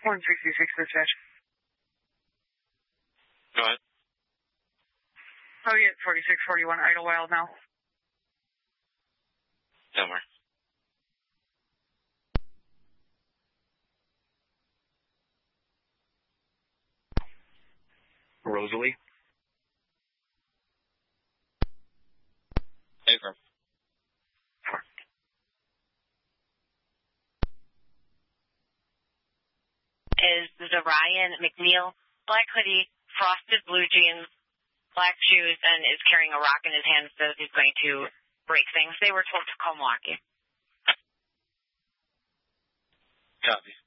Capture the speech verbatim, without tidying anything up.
one sixty-six dispatch. Go ahead. Oh, yeah, forty-six forty-one Idlewild now. Don't worry. Rosalie? Affirm. Is Zarian McNeil, black hoodie, frosted blue jeans, black shoes, and is carrying a rock in his hand, says he's going to break things. They were told to call Milwaukee. Copy.